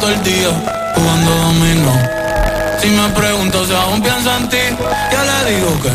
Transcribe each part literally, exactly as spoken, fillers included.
todo el día jugando dominó. Si me pregunto si aún piensa en ti, ya le digo que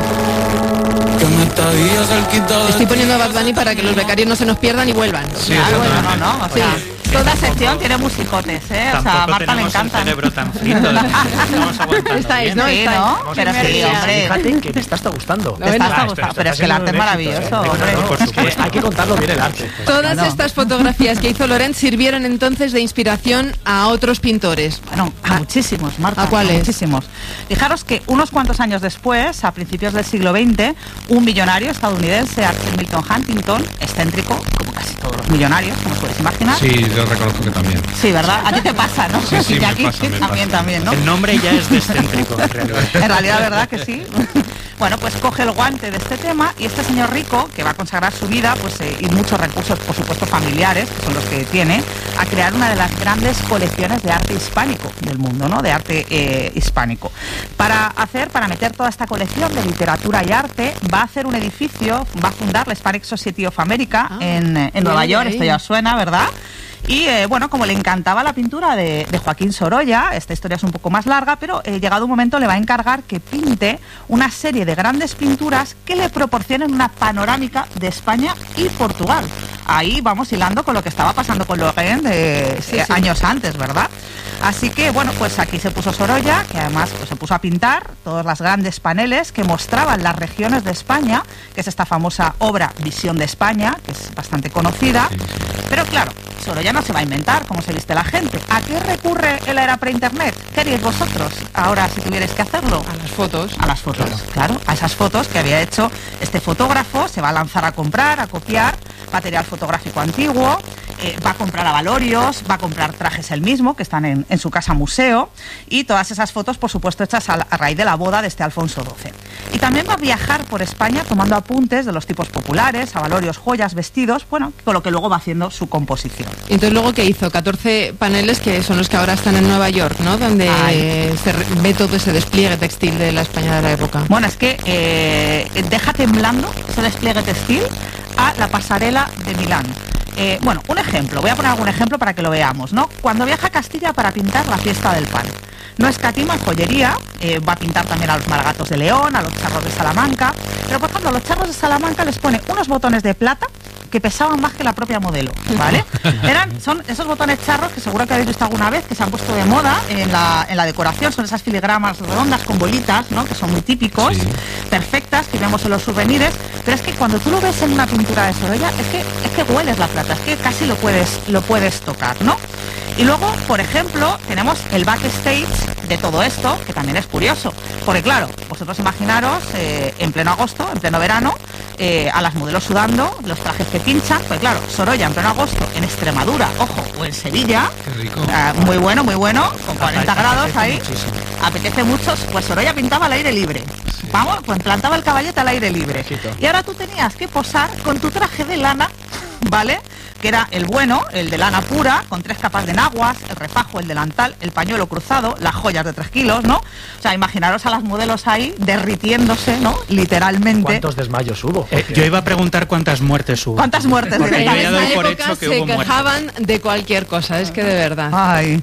no. Que me está ahí cerquita de Estoy poniendo a Bad Bunny para que los becarios no se nos pierdan y vuelvan. Sí, claro, no, no, no. O sea, sí. Toda sección tiene musicotes, ¿eh? O sea, a Marta le encanta. El cerebro tan frito. Estamos aguantando. Estáis, ¿no? Sí, Estáis. ¿no? Pero sí, hombre. Fíjate que me está hasta gustando. Te está hasta Ah, gustando. esto- Pero es esto que el está arte es siendo un maravilloso, éxito, ¿eh? hombre. No, no, por Es supuesto. que hay que contarlo bien el arte. Todas Claro. estas fotografías que hizo Laurent sirvieron entonces de inspiración a otros pintores. Bueno, a muchísimos, Marta. ¿A cuáles? Muchísimos. Fijaros que unos cuantos años después, a principios del siglo veinte, un millonario estadounidense, Arthur Milton Huntington, excéntrico, como casi todos los millonarios, como puedes imaginar. Sí, yo reconozco que también. Sí, ¿verdad? A ti te pasa, ¿no? Sí, sí, Y me aquí pasa, me también, pasa. también, ¿no? El nombre ya es de excéntrico, en realidad. En realidad, ¿verdad que sí? Bueno, pues coge el guante de este tema y este señor rico, que va a consagrar su vida, pues eh, y muchos recursos, por supuesto, familiares, que son los que tiene, a crear una de las grandes colecciones de arte hispánico del mundo, ¿no? De arte eh, hispánico. Para hacer, para meter toda esta colección de literatura y arte, va a hacer un edificio, va a fundar la Hispanic Society of America Ah, en, en bien Nueva York, ahí. esto ya os suena, ¿verdad? Y eh, bueno, como le encantaba la pintura de, de Joaquín Sorolla, esta historia es un poco más larga, pero eh, llegado un momento le va a encargar que pinte una serie de grandes pinturas que le proporcionen una panorámica de España y Portugal. Ahí vamos hilando con lo que estaba pasando con Laurent de Sí, eh, sí. años antes, ¿verdad? Así que, bueno, pues aquí se puso Sorolla, que además pues, se puso a pintar todos los grandes paneles que mostraban las regiones de España, que es esta famosa obra Visión de España, que es bastante conocida. Pero claro, Sorolla no se va a inventar cómo se viste la gente. ¿A qué recurre en la era pre-internet? ¿Qué haríais vosotros ahora si tuvierais que hacerlo? A las fotos. A las fotos, claro, a esas fotos que había hecho este fotógrafo. Se va a lanzar a comprar, a copiar material fotográfico antiguo, eh, va a comprar avalorios, va a comprar trajes él mismo, que están en, en su casa museo, y todas esas fotos, por supuesto, hechas a, la- a raíz de la boda de este Alfonso doce. Y también va a viajar por España tomando apuntes de los tipos populares, avalorios, joyas, vestidos, bueno, con lo que luego va haciendo su composición. Entonces luego que hizo catorce paneles que son los que ahora están en Nueva York, ¿no? Donde Ay. se re- ve todo ese despliegue textil de la España de la época. Bueno, es que eh, deja temblando ese despliegue textil a la pasarela de Milán. Eh, bueno, un ejemplo, voy a poner algún ejemplo para que lo veamos, ¿no? Cuando viaja a Castilla para pintar la fiesta del pan. No escatima en joyería, eh, va a pintar también a los maragatos de León, a los charros de Salamanca, pero por ejemplo a los charros de Salamanca les pone unos botones de plata que pesaban más que la propia modelo, ¿vale? Eran, son esos botones charros que seguro que habéis visto alguna vez, que se han puesto de moda en la, en la decoración, son esas filigramas redondas con bolitas, ¿no? Que son muy típicos, Sí. perfectas, que vemos en los souvenirs, pero es que cuando tú lo ves en una pintura de Sorolla, es que, es que hueles la plata, es que casi lo puedes, lo puedes tocar, ¿no? Y luego, por ejemplo, tenemos el backstage de todo esto, que también es curioso. Porque claro, vosotros imaginaros eh, en pleno agosto, en pleno verano, eh, a las modelos sudando, los trajes que pinchan. Pues claro, Sorolla en pleno agosto, en Extremadura, ojo, o en Sevilla. Qué rico. eh, muy bueno, muy bueno, con cuarenta Apetece grados ahí. muchísimo. Apetece mucho. Pues Sorolla pintaba al aire libre. Vamos, pues plantaba el caballete al aire libre. Y ahora tú tenías que posar con tu traje de lana, ¿vale? Que era el bueno, el de lana pura, con tres capas de enaguas, el refajo, el delantal, el pañuelo cruzado, las joyas de tres kilos, ¿no? O sea, imaginaros a las modelos ahí derritiéndose, ¿no? Literalmente. ¿Cuántos desmayos hubo? Eh, yo iba a preguntar cuántas muertes hubo. ¿Cuántas muertes? Porque yo directamente? ya En doy esa por época hecho que se hubo muertes. quejaban de cualquier cosa, es que de verdad. Ay.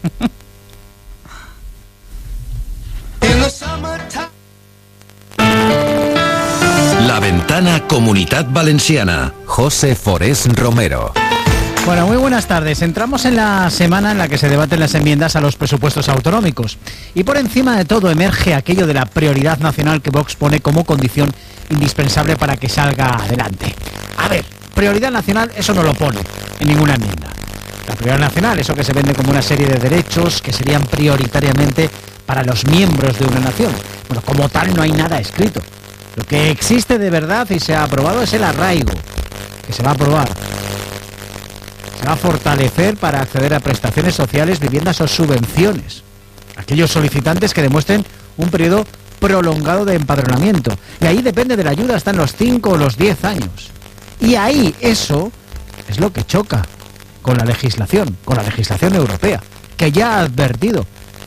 La Ventana Comunitat Valenciana. José Forés Romero. Bueno, muy buenas tardes. Entramos en la semana en la que se debaten las enmiendas a los presupuestos autonómicos. Y por encima de todo emerge aquello de la prioridad nacional que Vox pone como condición indispensable para que salga adelante. A ver, prioridad nacional, eso no lo pone en ninguna enmienda. La prioridad nacional, eso que se vende como una serie de derechos que serían prioritariamente para los miembros de una nación. Bueno, como tal no hay nada escrito. Lo que existe de verdad y se ha aprobado es el arraigo, que se va a aprobar. Se va a fortalecer para acceder a prestaciones sociales, viviendas o subvenciones. Aquellos solicitantes que demuestren un periodo prolongado de empadronamiento. Y ahí depende de la ayuda, hasta en los cinco o los diez años. Y ahí eso es lo que choca con la legislación, con la legislación europea, que ya ha advertido.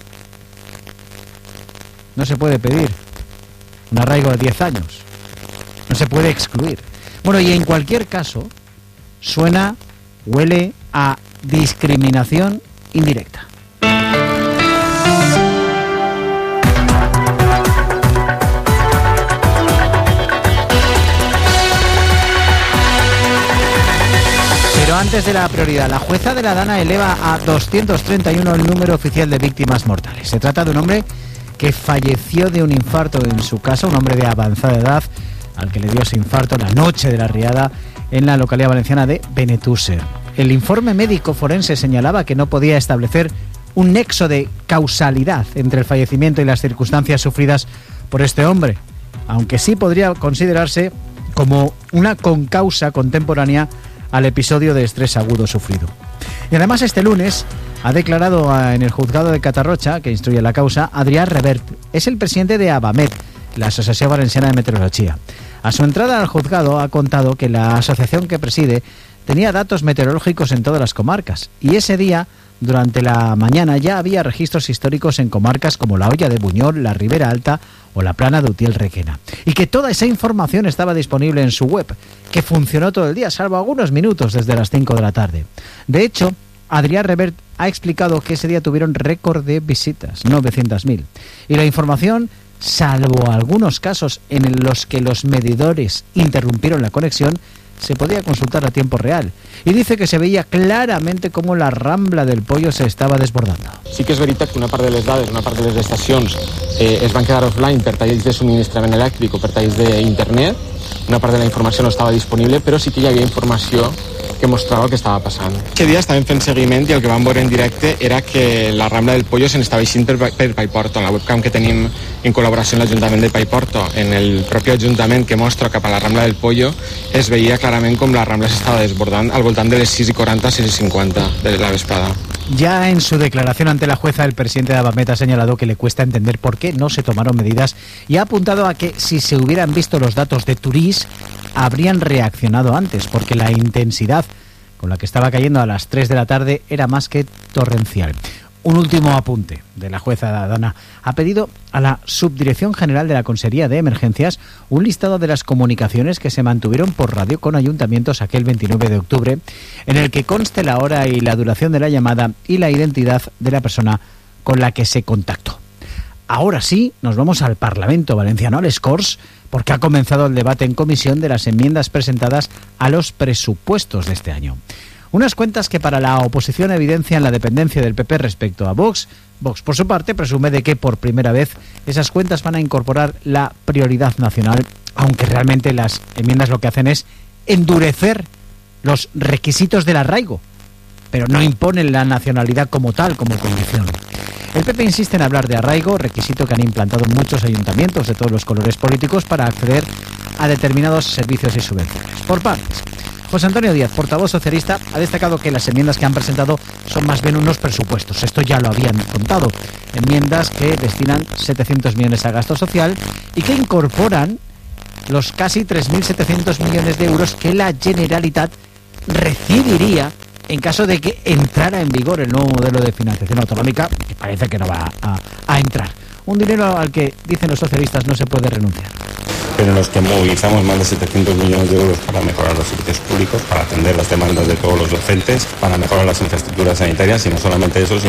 No se puede pedir un arraigo de diez años. No se puede excluir. Bueno, y en cualquier caso, suena, huele a discriminación indirecta. Pendientes de la prioridad, la jueza de la Dana eleva a doscientos treinta y uno el número oficial de víctimas mortales. Se trata de un hombre que falleció de un infarto en su casa, un hombre de avanzada edad, al que le dio ese infarto la noche de la riada en la localidad valenciana de Benetússer. El informe médico forense señalaba que no podía establecer un nexo de causalidad entre el fallecimiento y las circunstancias sufridas por este hombre, aunque sí podría considerarse como una concausa contemporánea al episodio de estrés agudo sufrido. Y además este lunes ha declarado en el juzgado de Catarrocha, que instruye la causa, Adrià Revert. Es el presidente de ABAMET, la Asociación Valenciana de Meteorología. A su entrada al juzgado ha contado que la asociación que preside tenía datos meteorológicos en todas las comarcas y ese día, durante la mañana, ya había registros históricos en comarcas como la Hoya de Buñol, la Ribera Alta o la Plana de Utiel-Requena. Y que toda esa información estaba disponible en su web, que funcionó todo el día, salvo algunos minutos desde las cinco de la tarde. De hecho, Adrià Revert ha explicado que ese día tuvieron récord de visitas, novecientas mil. Y la información, salvo algunos casos en los que los medidores interrumpieron la conexión, se podía consultar a tiempo real. Y dice que se veía claramente cómo la Rambla del Pollo se estava desbordando. Sí que és veritat que una part de les dades, una part de les estacions eh, es van quedar offline per talls de subministrament elèctric o per talls d'internet. Una part de la informació no estava disponible, però sí que hi havia informació que mostrava el que estava passant. Aquest dia estàvem fent seguiment i el que vam veure en directe era que la Rambla del Pollo se n'estava eixint per, per Paiporto. En la webcam que tenim en col·laboració amb l'Ajuntament de Paiporto, en el propi Ajuntament que mostra cap a la Rambla del Pollo, es veia clarament com la Rambla s'estava desbordant al voltant de les sis i quaranta, sis i cinquanta de la vesprada. Ya en su declaración ante la jueza, el presidente de ABAMET ha señalado que le cuesta entender por qué no se tomaron medidas y ha apuntado a que si se hubieran visto los datos de Turís, habrían reaccionado antes, porque la intensidad con la que estaba cayendo a las tres de la tarde era más que torrencial. Un último apunte de la jueza Dana. Ha pedido a la Subdirección General de la Consejería de Emergencias un listado de las comunicaciones que se mantuvieron por radio con ayuntamientos aquel veintinueve de octubre, en el que conste la hora y la duración de la llamada y la identidad de la persona con la que se contactó. Ahora sí, nos vamos al Parlamento Valenciano, a les Corts, porque ha comenzado el debate en comisión de las enmiendas presentadas a los presupuestos de este año. Unas cuentas que para la oposición evidencian la dependencia del P P respecto a Vox. Vox, por su parte, presume de que por primera vez esas cuentas van a incorporar la prioridad nacional, aunque realmente las enmiendas lo que hacen es endurecer los requisitos del arraigo, pero no imponen la nacionalidad como tal, como condición. El P P insiste en hablar de arraigo, requisito que han implantado muchos ayuntamientos de todos los colores políticos para acceder a determinados servicios y subvenciones. Por partes. José Antonio Díaz, portavoz socialista, ha destacado que las enmiendas que han presentado son más bien unos presupuestos. Esto ya lo habían contado. Enmiendas que destinan setecientos millones a gasto social y que incorporan los casi tres mil setecientos millones de euros que la Generalitat recibiría en caso de que entrara en vigor el nuevo modelo de financiación autonómica, que parece que no va a, a entrar. Un dinero al que, dicen los socialistas, no se puede renunciar. Pero en los que movilizamos más de setecientos millones de euros para mejorar los servicios públicos, para atender las demandas de todos los docentes, para mejorar las infraestructuras sanitarias y no solamente eso, sino